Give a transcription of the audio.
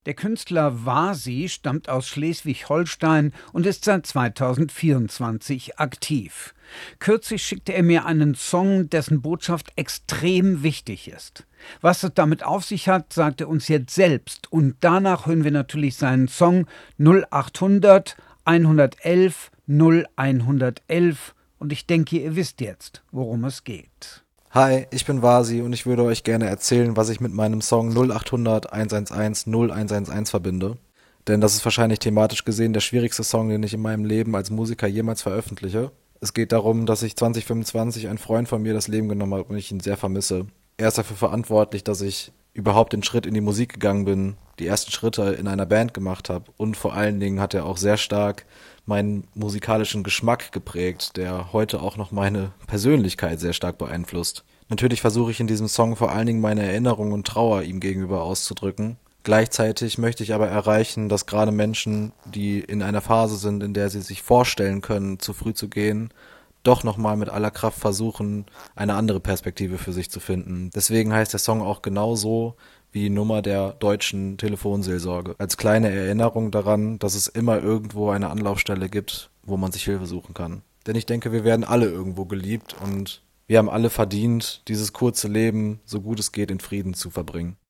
Der Künstler Vasi stammt aus Schleswig-Holstein und ist seit 2024 aktiv. Kürzlich schickte er mir einen Song, dessen Botschaft extrem wichtig ist. Was es damit auf sich hat, sagt er uns jetzt selbst. Und danach hören wir natürlich seinen Song 0800 111 0111. Und ich denke, ihr wisst jetzt, worum es geht. Hi, ich bin Vasi und ich würde euch gerne erzählen, was ich mit meinem Song 0800 111 0111 verbinde. Denn das ist wahrscheinlich thematisch gesehen der schwierigste Song, den ich in meinem Leben als Musiker jemals veröffentliche. Es geht darum, dass ich 2025 ein Freund von mir das Leben genommen hat und ich ihn sehr vermisse. Er ist dafür verantwortlich, dass ich überhaupt den Schritt in die Musik gegangen bin, die ersten Schritte in einer Band gemacht habe und vor allen Dingen hat er auch sehr stark meinen musikalischen Geschmack geprägt, der heute auch noch meine Persönlichkeit sehr stark beeinflusst. Natürlich versuche ich in diesem Song vor allen Dingen meine Erinnerung und Trauer ihm gegenüber auszudrücken. Gleichzeitig möchte ich aber erreichen, dass gerade Menschen, die in einer Phase sind, in der sie sich vorstellen können, zu früh zu gehen, doch nochmal mit aller Kraft versuchen, eine andere Perspektive für sich zu finden. Deswegen heißt der Song auch genauso wie die Nummer der deutschen Telefonseelsorge. Als kleine Erinnerung daran, dass es immer irgendwo eine Anlaufstelle gibt, wo man sich Hilfe suchen kann. Denn ich denke, wir werden alle irgendwo geliebt und wir haben alle verdient, dieses kurze Leben, so gut es geht, in Frieden zu verbringen.